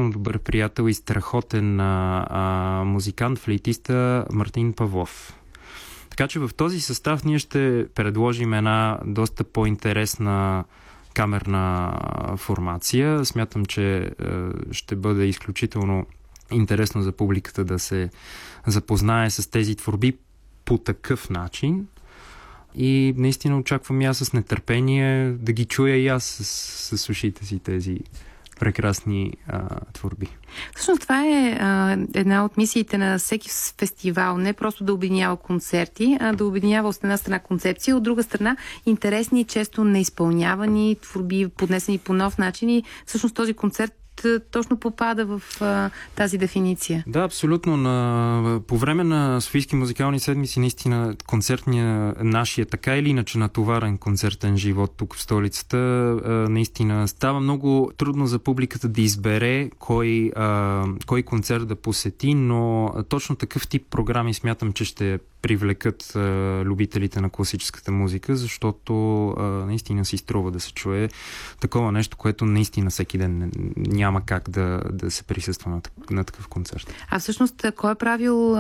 изключително добър приятел и страхотен музикант, флейтиста Мартин Павлов. Така че в този състав ние ще предложим една доста по-интересна камерна формация. Смятам, че ще бъде изключително интересно за публиката да се запознае с тези творби по такъв начин. И наистина очаквам и аз с нетърпение да ги чуя и аз с ушите си тези прекрасни творби. Всъщност това е една от мисиите на всеки фестивал. Не просто да обединява концерти, а да обединява от една страна концепция, от друга страна интересни, често неизпълнявани творби, поднесени по нов начин. И всъщност този концерт точно попада в тази дефиниция. Да, абсолютно. По време на Софийски музикални седмици наистина концертния нашия така или иначе натоварен концертен живот тук в столицата наистина става много трудно за публиката да избере кой концерт да посети, но точно такъв тип програми смятам, че ще привлекат любителите на класическата музика, защото наистина си струва да се чуе такова нещо, което наистина всеки ден няма как да се присъства на такъв концерт. А всъщност кой е правил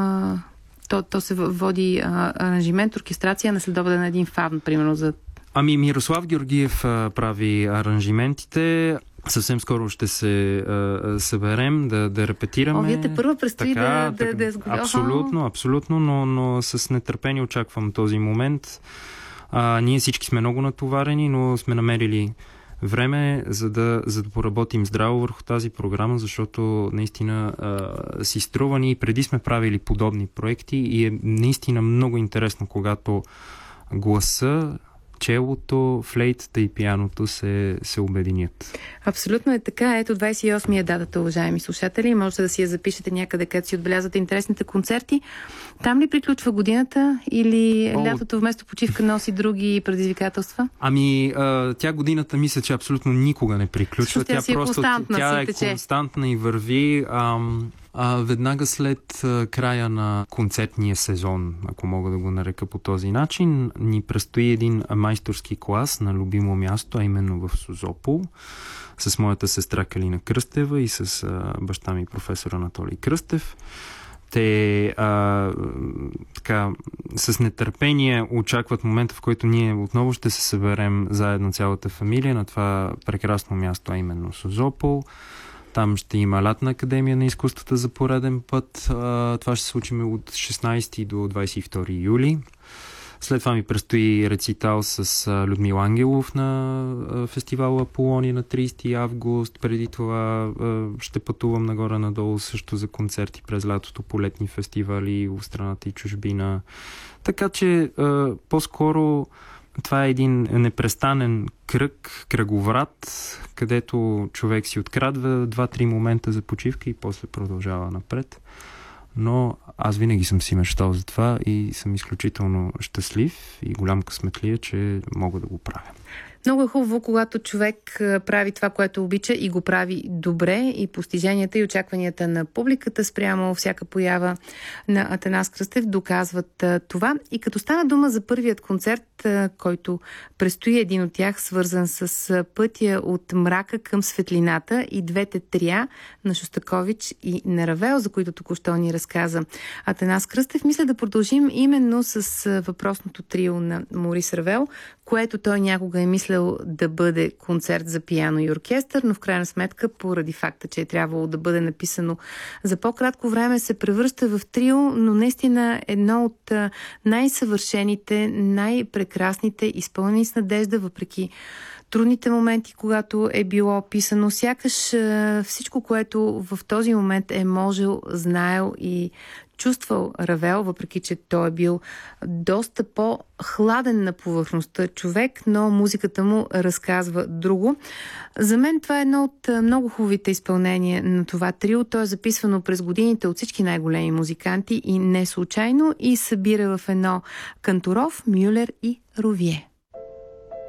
то се води аранжимент, оркестрация на следобеда на един фавн, примерно за... Мирослав Георгиев прави аранжиментите. Съвсем скоро ще се съберем да репетираме. Вие те първо предстои да Абсолютно, но с нетърпение очаквам този момент. Ние всички сме много натоварени, но сме намерили време, за да поработим здраво върху тази програма, защото наистина си струва. Ние преди сме правили подобни проекти и е наистина много интересно, когато гласа, челото, флейтата и пианото се обединят. Абсолютно е така. Ето 28-я датата, уважаеми слушатели. Можете да си я запишете някъде, където си отбелязвате интересните концерти. Там ли приключва годината или лятото вместо почивка носи други предизвикателства? Тя годината мисля, че абсолютно никога не приключва. Тя е константна и върви. Веднага след края на концертния сезон, ако мога да го нарека по този начин, ни предстои един майсторски клас на любимо място, а именно в Созопол, с моята сестра Калина Кръстева и с баща ми професор Анатолий Кръстев. Те с нетърпение очакват момента, в който ние отново ще се съберем заедно цялата фамилия на това прекрасно място, а именно Созопол. Там ще има лятна академия на изкуствата за пореден път. Това ще се случи от 16 до 22 юли. След това ми предстои рецитал с Людмил Ангелов на фестивала Аполония на 30 август. Преди това ще пътувам нагоре-надолу също за концерти през лятото по летни фестивали в страната и чужбина. Така че по-скоро това е един непрестанен кръговрат, където човек си открадва 2-3 момента за почивка и после продължава напред. Но аз винаги съм си мечтал за това и съм изключително щастлив и голям късметлия, че мога да го правя. Много е хубаво, когато човек прави това, което обича и го прави добре, и постиженията и очакванията на публиката спрямо всяка поява на Атанас Кръстев доказват това. И като стана дума за първият концерт, който предстои, един от тях, свързан с пътя от мрака към светлината, и двете трия на Шостакович и на Равел, за които току-що ни разказа Атанас Кръстев, мисля да продължим именно с въпросното трио на Морис Равел, което той някога е мислил да бъде концерт за пиано и оркестър, но в крайна сметка, поради факта, че е трябвало да бъде написано за по-кратко време, се превръща в трио, но наистина едно от най-съвършените, най-прекрасните, изпълнени с надежда, въпреки трудните моменти, когато е било писано. Сякаш всичко, което в този момент е можел, знаел и чувствал Равел, въпреки че той е бил доста по-хладен на повърхността човек, но музиката му разказва друго. За мен това е едно от много хубавите изпълнения на това трио. То е записвано през годините от всички най-големи музиканти и не случайно, и събира в едно Канторов, Мюлер и Ровие.